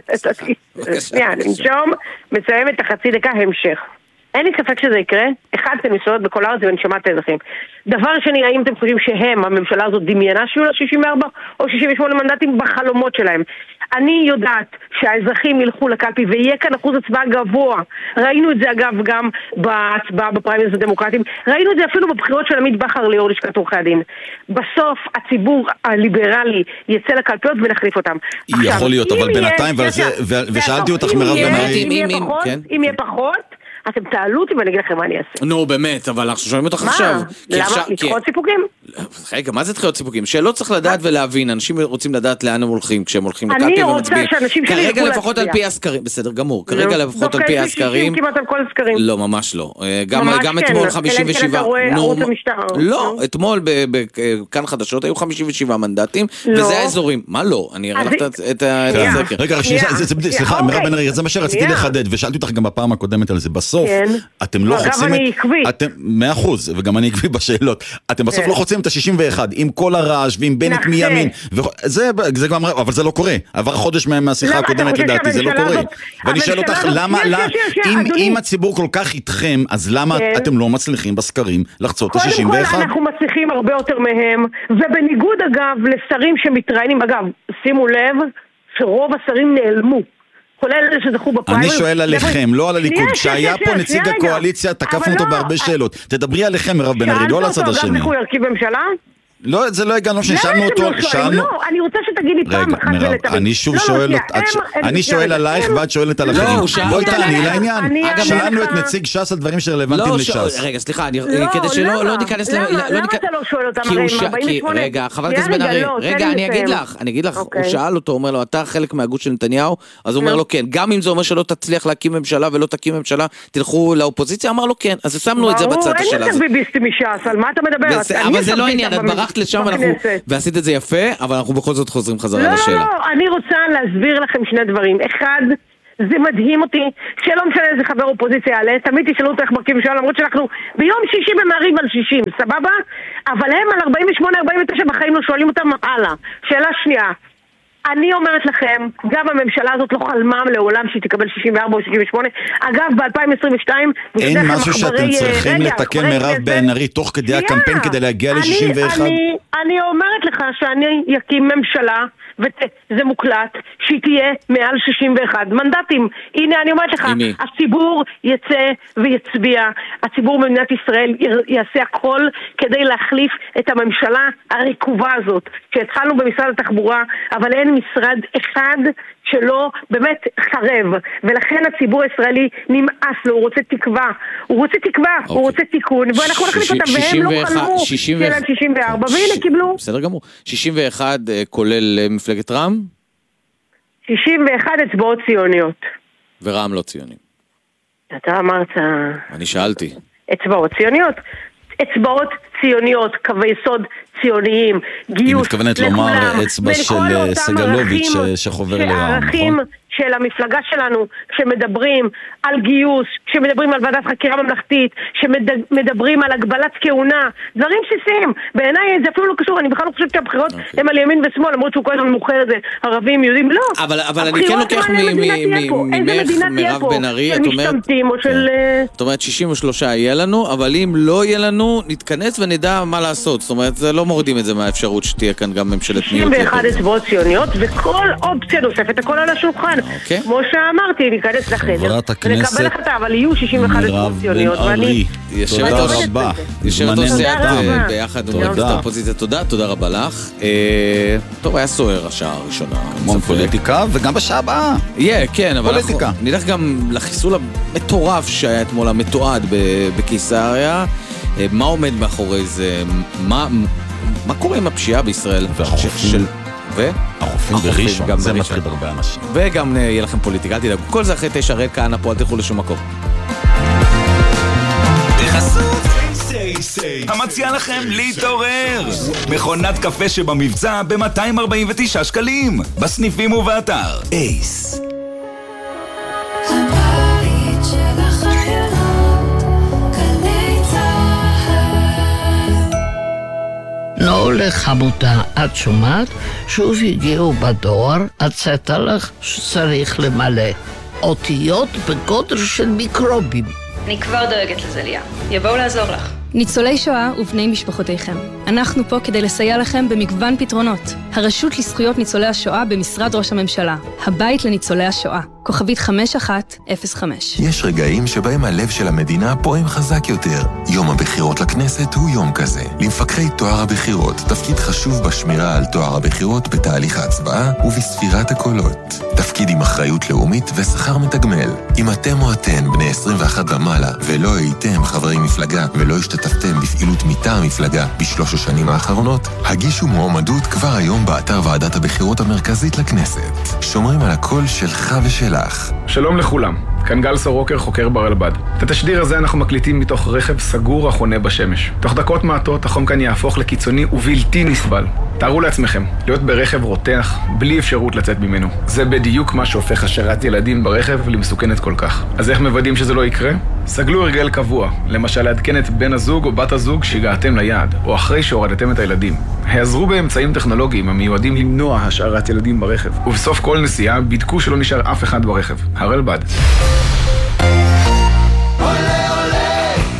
שנייה, ננשום, מציים את החצי דקה, המשך. אין לי ספק שזה יקרה, אחד אתם מסויות בכל הארץ ואני שמעת האזרחים. דבר שני, האם אתם חושבים שהם, הממשלה הזאת דמיינה שיהיו לה שישים וארבע או שישים ושמונה מנדטים בחלומות שלהם? אני יודעת שהאזרחים ילכו לקלפי ויהיה כאן אחוז הצבעה גבוה. ראינו את זה אגב גם בהצבעה בפריימריז הדמוקרטיים, ראינו את זה אפילו בבחירות של עמית בכר ליו"ר לשכת עורכי הדין. בסוף הציבור הליברלי יצא לקלפיות ונחליף אותם. יכול להיות, אבל בינתיים, ושאלתי אותך מירב בן ארי, אם יהיה פחות אתם תעלו אותי ואני אגיד לכם מה אני אעשה. נו באמת, אבל אנחנו שומעים אותך עכשיו. מה? למה? לדחות סיפוקים? רגע, מה זה דחות סיפוקים? שלא צריך לדעת ולהבין, אנשים רוצים לדעת לאן הם הולכים כשהם הולכים לקלפי ומצביעים. אני רוצה שאנשים שלי ילכו כרגע לפחות על פי הסקרים, בסדר גמור, כרגע לפחות על פי הסקרים. כמעט על כל הסקרים. לא, ממש לא. גם אתמול חמישים ושבע. לא, אתמול בכאן חדשות היו חמישים ושבע מנדטים, וזה האזורים. מה לא? אני אראה לך את הסקר. רגע, סליחה, מירב בן ארי, זה מה שרציתי לחדד, ושאלתי אותך גם בפעם הקודמת על זה. בסוף, אתם לא חוצים את... מאה אחוז, וגם אני עקבי בשאלות. אתם בסוף לא חוצים את ה-שישים ואחת, עם כל הרעש, ועם בנט מימין. זה גם, אבל זה לא קורה. עבר חודש מהשיחה הקודמת לדעתי, זה לא קורה. ואני שואל אותך, למה, אם הציבור כל כך איתכם, אז למה אתם לא מצליחים בסקרים לחצות את ה-שישים ואחת? קודם כל אנחנו מצליחים הרבה יותר מהם, ובניגוד אגב לשרים שמתראיינים, אגב, שימו לב, שרוב השרים נעלמו. אני שואל עליכם, לא על הליכוד. כשהיה פה נציג הקואליציה, תקפנו אותו בהרבה שאלות. תדברי עליכם, מירב בן ארי, לא על הצד השני. שאלת אותו, גם איך הוא ירכיב ממשלה? לא, זה לא הגענו ששאלנו אותו, שאלנו... לא, אני רוצה שתגיד לי פעם אחת ולתמיד. רגע, אני שוב שואל, אני שואל עלייך ואת שואלת על אחרים. בואי תעני לעניין. שאלנו את נציג ש"ס על דברים שרלוונטיים לש"ס. רגע, סליחה, כדי שלא ניכנס... למה אתה לא שואל אותם הרי עם ארבעים ושמונה? רגע, חברת הכנסת בן ארי, רגע, אני אגיד לך, אני אגיד לך, הוא שאל אותו, אומר לו, אתה חלק מהגוש של נתניהו? אז הוא אומר לו, כן. גם אם זה אומר שלא תצליח להקים ממשלה ולא תקים ממשלה, תלכו לאופוזיציה, אמר לו כן. אז שמנו את זה בצד השאלה הזאת. אין יותר ביביסטים מש"ס, על מה אתה מדבר? אבל זה לא העניין, את ברחת לשם ועשית את זה יפה, אבל אנחנו בכל זאת חוזרים חזרה לשאלה. לא, לא, אני רוצה להסביר לכם שני דברים. אחד, זה מדהים אותי, שלא משנה איזה חבר אופוזיציה יעלה, תמיד תשאלו אותך מרכיב שעה, למרות שאנחנו ביום שישי במעריב על שישים, סבבה? אבל הם על ארבעים ושמונה ארבעים ותשע בחיים לא שואלים אותם הלאה. שאלה שנייה, אני אומרת לכם, גם הממשלה הזאת לא חלמה לעולם שהיא תקבל שישים וארבע או שישים ושמונה. אגב, ב-אלפיים עשרים ושתיים... אין משהו שאתם צריכים לתקן מירב בן ארי תוך כדי הקמפיין כדי להגיע ל-שישים ואחת? אני אומרת לך שאני אקים ממשלה, וזה מוקלט, שהיא תהיה מעל שישים ואחת מנדטים. הנה, אני אומרת לך, הציבור יצא ויצביע, הציבור במדינת ישראל יעשה הכל כדי להחליף את הממשלה הרקובה הזאת, שהתחלנו במשרד התחבורה, אבל אין משרד אחד שלא באמת חרב, ולכן הציבור הישראלי נמאס לו, הוא רוצה תקווה, הוא רוצה תקווה, הוא רוצה תיקון, ואנחנו נחליף אותם, והם לא חלמו שיהיה להם שישים וארבע, והנה קיבלו. בסדר גמור. שישים ואחת כולל מפלגת רע"מ? שישים ואחת אצבעות ציוניות. ורע"מ לא ציונים. אתה אמרת... אני שאלתי. אצבעות ציוניות. אצבעות ציוניות, קווי יסוד ציוניים, גיוס לכולם. היא מתכוונת לומר אצבע של סגלוביץ' שחובר לרע"מ, נכון? של המפלגה שלנו, שמדברים על גיוס, שמדברים על ועדת חקירה ממלכתית, שמדברים על הגבלת כהונה, דברים בסיסיים. בעיניי זה אפילו לא קשור, אני בכלל לא חושבת שהבחירות הם על ימין ושמאל, למרות שהוא כל הזמן מוכר את זה, ערבים, יהודים, לא. אבל אני כן לוקח ממך, מירב בן ארי, את אומרת שישים ושלוש יהיה לנו, אבל אם לא יהיה לנו, נתכנס ונדע מה לעשות. זאת אומרת, לא מורידים את זה מהאפשרות שתהיה כאן גם ממשלת מיעוט. שישים ואחת אצבעות ציוניות, וכל אופציה נוספת, הכל על השולחן. כמו שאמרתי, ניכנס לחדר ונקבל החלטה, אבל יהיו שישים ואחת אצבעות ציוניות, ואני... תודה רבה. יושבת ראש סיעת ביחד במרכז האופוזיציה, תודה, תודה רבה לך. טוב, היה סוער השעה הראשונה. המון פוליטיקה, וגם בשעה הבאה. יהיה, כן, אבל נלך גם לחיסול המטורף שהיה אתמול המתועד בקיסריה. מה עומד מאחורי זה? מה קורה עם הפשיעה בישראל? והחופים. ו? החופים בראשון, זה מטריד הרבה אנשים. וגם יהיה לכם פוליטיקה, אל תדאגו. כל זה אחרי תשע רד כהנא פה, אל תלכו לשום מקום. בחסות המציע לכם להתעורר. מכונת קפה שבמבצע ב-מאתיים ארבעים ותשעה שקלים. בסניפים ובאתר אייס. הבית של החיילות, גלי צהל. לא לחמותה, את שומעת? שוב הגיעו בדואר, הצאת לך שצריך למלא. אותיות בגודל של מיקרובים. אני כבר דואגת לזה, ליה. יבואו לעזור לך. ניצולי שואה ובני משפחותיכם. אנחנו פה כדי לסייע לכם במגוון פתרונות. הרשות לזכויות ניצולי השואה במשרד ראש הממשלה. הבית לניצולי השואה. כוכבית חמש אחת אפס חמש. יש רגעים שבהם הלב של המדינה פועם חזק יותר. יום הבחירות לכנסת הוא יום כזה. למפקחי תואר הבחירות, תפקיד חשוב בשמירה על תואר הבחירות בתהליך ההצבעה ובספירת הקולות. תפקיד עם אחריות לאומית ושכר מתגמל. אם אתם או אתן בני עשרים ואחת ומעלה ולא הייתם חברי מפלגה ולא השתתפתם בפעילות מטעם המפלגה בשלוש השנים האחרונות, הגישו מועמדות כבר היום באתר ועדת הבחירות המרכזית לכנסת. שומרים על הקול שלך ושל שלום לכולם, כאן גל סורוקר, חוקר ברלב"ד. את התשדיר הזה אנחנו מקליטים מתוך רכב סגור החונה בשמש. תוך דקות מעטות החום כאן יהפוך לקיצוני ובלתי נסבל. תארו לעצמכם, להיות ברכב רותח בלי אפשרות לצאת ממנו. זה בדיוק מה שהופך השארת ילדים ברכב למסוכנת כל כך. אז איך מוודאים שזה לא יקרה? סגלו הרגל קבוע, למשל לעדכן את בן הזוג או בת הזוג שהגעתם ליעד, או אחרי שהורדתם את הילדים. העזרו באמצעים טכנולוגיים המיועדים למנוע השארת ילדים ברכב. ובסוף כל נסיעה בדקו שלא נשאר אף אחד ברכב. הרלב"ד.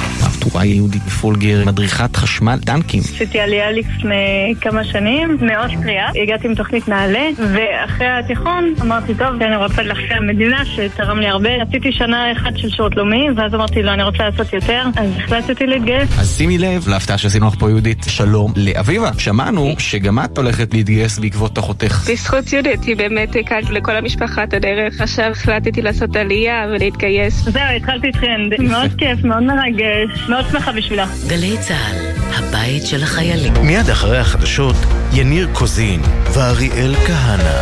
טוראי יהודית בפולגר, מדריכת חשמל טנקים. עשיתי עלייה לפני כמה שנים, מאוסטריה, הגעתי עם תוכנית נעלה, ואחרי התיכון אמרתי, טוב, אני רוצה להחזיר המדינה שתרם לי הרבה. עשיתי שנה אחת של שירות לאומי, ואז אמרתי, לא, אני רוצה לעשות יותר, אז החלטתי להתגייס. אז שימי לב להפתעה שעשינו לך פה יהודית. שלום לאביבה. שמענו שגם את הולכת להתגייס בעקבות אחותך. בזכות יהודית, היא באמת הקלתי לכל המשפחה את הדרך. עכשיו החלטתי לעשות עלייה ולהתגייס. זהו, התחלתי טרנד. מאוד כיף, מאוד מרגש, מאוד שמחה בשבילה. גלי צהל, הבית של החיילים. מיד אחרי החדשות, יניר קוזין ואריאל כהנה.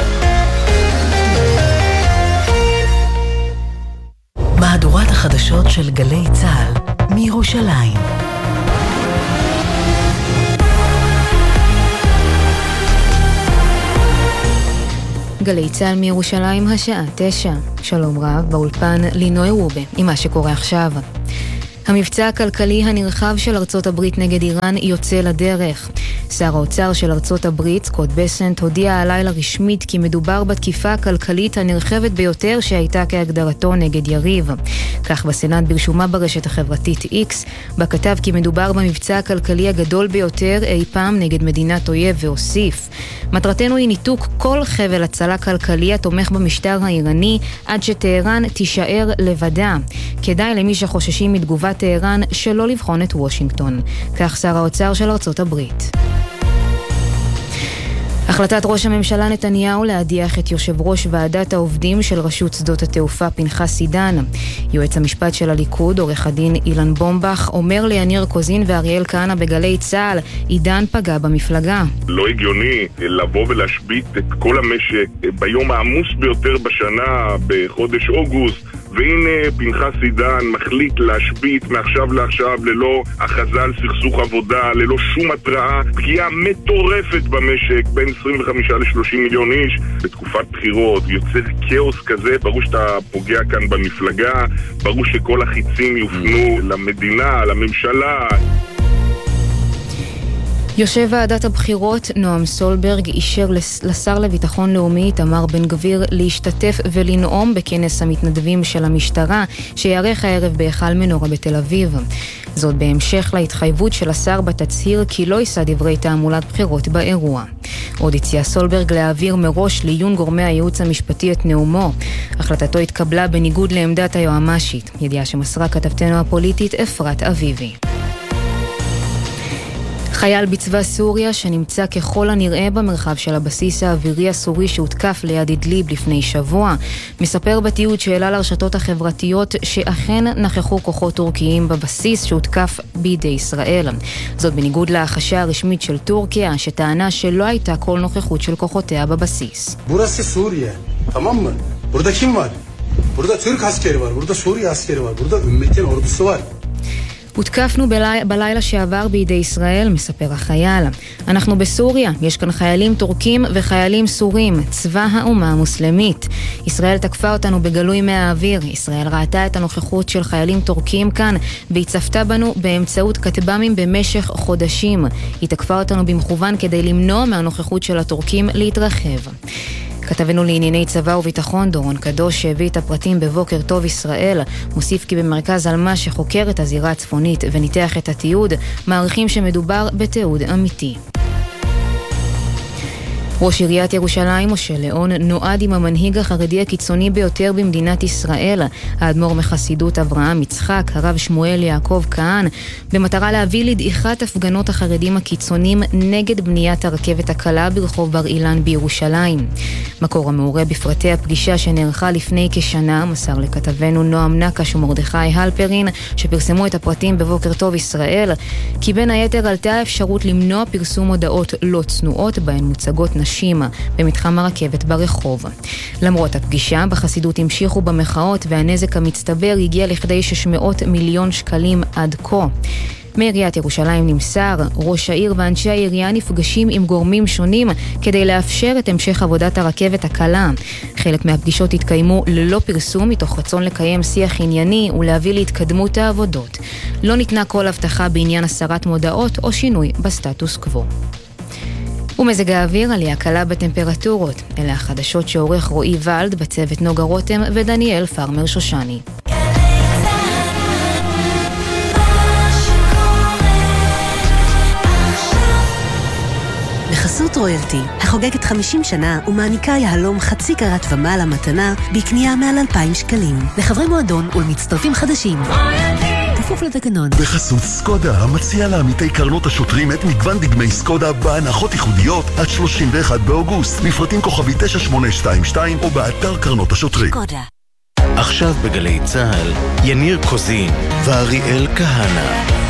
מהדורת החדשות של גלי צהל מירושלים. גלי צהל מירושלים, השעה תשע. שלום רב, באולפן לינוי רובה עם מה שקורה עכשיו. המבצע הכלכלי הנרחב של ארצות הברית נגד איראן יוצא לדרך. שר האוצר של ארצות הברית, סקוט בסנט, הודיע הלילה רשמית כי מדובר בתקיפה הכלכלית הנרחבת ביותר שהייתה כהגדרתו נגד יריב. כך בסנאט ברשומה ברשת החברתית X, בכתב כי מדובר במבצע הכלכלי הגדול ביותר אי פעם נגד מדינת אויב, והוסיף: מטרתנו היא ניתוק כל חבל הצלה כלכלי התומך במשטר האיראני עד שטהרן תישאר לבדה. כדאי למי שחוששים מתגובת טהרן שלא לבחון את וושינגטון. כך שר האוצר של ארצות הברית. החלטת ראש הממשלה נתניהו להדיח את יושב ראש ועדת העובדים של רשות שדות התעופה פנחס עידן. יועץ המשפט של הליכוד, עורך הדין אילן בומבך, אומר ליניר קוזין ואריאל כהנה בגלי צהל, עידן פגע במפלגה. לא הגיוני לבוא ולהשבית את כל המשק ביום העמוס ביותר בשנה, בחודש אוגוסט, והנה פנחס עידן מחליט להשבית מעכשיו לעכשיו ללא הכרזה על סכסוך עבודה, ללא שום התראה, פגיעה מטורפת במשק, בין עשרים וחמישה ל-שלושים מיליון איש בתקופת בחירות, יוצר כאוס כזה. ברור שאתה פוגע כאן במפלגה, ברור שכל החיצים יופנו למדינה, לממשלה. יושב ועדת הבחירות נועם סולברג אישר לשר לביטחון לאומי איתמר בן גביר להשתתף ולנאום בכנס המתנדבים של המשטרה שיערך הערב בהיכל מנורה בתל אביב. זאת בהמשך להתחייבות של השר בתצהיר כי לא יישא דברי תעמולת בחירות באירוע. עוד הציע סולברג להעביר מראש לעיון גורמי הייעוץ המשפטי את נאומו. החלטתו התקבלה בניגוד לעמדת היועמ"שית, ידיעה שמסרה כתבתנו הפוליטית אפרת אביבי. חייל בצבא סוריה שנמצא ככל הנראה במרחב של הבסיס האווירי הסורי שהותקף ליד אידליב לפני שבוע, מספר בתיעוד שהעלה לרשתות החברתיות שאכן נכחו כוחות טורקיים בבסיס שהותקף בידי ישראל. זאת בניגוד להחשה הרשמית של טורקיה שטענה שלא הייתה כל נוכחות של כוחותיה בבסיס. Burası Suriye. Tamam mı? Burada kim var? Burada Türk askeri var. Burada Suriye askeri var. Burada ümmetin ordusu var. הותקפנו בלי... בלילה שעבר בידי ישראל, מספר החייל. אנחנו בסוריה, יש כאן חיילים טורקים וחיילים סורים, צבא האומה המוסלמית. ישראל תקפה אותנו בגלוי מהאוויר. ישראל ראתה את הנוכחות של חיילים טורקים כאן, והיא צפתה בנו באמצעות כטב"מים במשך חודשים. היא תקפה אותנו במכוון כדי למנוע מהנוכחות של הטורקים להתרחב. כתבנו לענייני צבא וביטחון דורון קדוש שהביא את הפרטים בבוקר טוב ישראל, מוסיף כי במרכז אלמה שחוקר את הזירה הצפונית וניתח את התיעוד, מעריכים שמדובר בתיעוד אמיתי. ראש עיריית ירושלים משה ליאון נועד עם המנהיג החרדי הקיצוני ביותר במדינת ישראל, האדמו"ר מחסידות אברהם יצחק, הרב שמואל יעקב כהן, במטרה להביא לדעיכת הפגנות החרדים הקיצונים נגד בניית הרכבת הקלה ברחוב בר אילן בירושלים. מקור המעורה בפרטי הפגישה שנערכה לפני כשנה מסר לכתבנו נועם נקש ומרדכי הלפרין, שפרסמו את הפרטים בבוקר טוב ישראל, כי בין היתר עלתה האפשרות למנוע פרסום הודעות לא צנועות בהן מוצגות נשים במתחם הרכבת ברחוב. למרות הפגישה, בחסידות המשיכו במחאות והנזק המצטבר הגיע לכדי שש מאות מיליון שקלים עד כה. מעיריית ירושלים נמסר, ראש העיר ואנשי העירייה נפגשים עם גורמים שונים כדי לאפשר את המשך עבודת הרכבת הקלה. חלק מהפגישות התקיימו ללא פרסום מתוך רצון לקיים שיח ענייני ולהביא להתקדמות העבודות. לא ניתנה כל הבטחה בעניין הסרת מודעות או שינוי בסטטוס קוו. ומזג האוויר, עלייה קלה בטמפרטורות. אלה החדשות שעורך רועי ולד, בצוות נוגה רותם ודניאל פרמר שושני. בחסות רויאלטי, החוגגת חמישים שנה ומעניקה יהלום חצי קרת ומעלה מתנה בקנייה מעל אלפיים שקלים. לחברי מועדון ולמצטרפים חדשים. כפוף לתקנון. בחסות סקודה, המציע לעמיתי קרנות השוטרים את מגוון דגמי סקודה בהנחות ייחודיות עד שלושים ואחד באוגוסט. מפרטים כוכבי תשע שמונה שתיים שתיים או באתר קרנות השוטרים. סקודה. עכשיו בגלי צהל, יניר קוזין ואריאל כהנה.